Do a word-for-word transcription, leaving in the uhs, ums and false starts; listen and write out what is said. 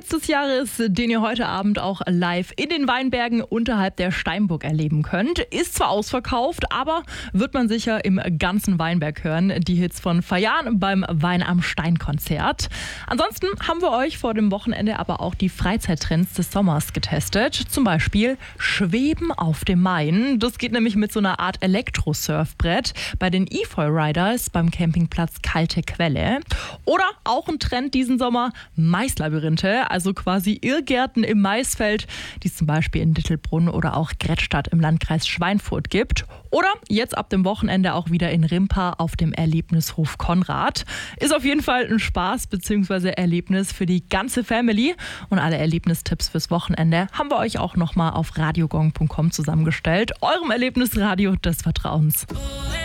Hits des Jahres, den ihr heute Abend auch live in den Weinbergen unterhalb der Steinburg erleben könnt. Ist zwar ausverkauft, aber wird man sicher im ganzen Weinberg hören. Die Hits von Fajan beim Wein am Stein Konzert. Ansonsten haben wir euch vor dem Wochenende aber auch die Freizeittrends des Sommers getestet. Zum Beispiel Schweben auf dem Main. Das geht nämlich mit so einer Art Elektro-Surfbrett bei den E-Foil-Riders beim Campingplatz Kalte Quelle. Oder auch ein Trend diesen Sommer, Maislabyrinthe, also quasi Irrgärten im Maisfeld, die es zum Beispiel in Dittelbrunn oder auch Grettstadt im Landkreis Schweinfurt gibt. Oder jetzt ab dem Wochenende auch wieder in Rimpa auf dem Erlebnishof Konrad. Ist auf jeden Fall ein Spaß bzw. Erlebnis für die ganze Family. Und alle Erlebnistipps fürs Wochenende haben wir euch auch nochmal auf radiogong punkt com zusammengestellt. Eurem Erlebnisradio des Vertrauens.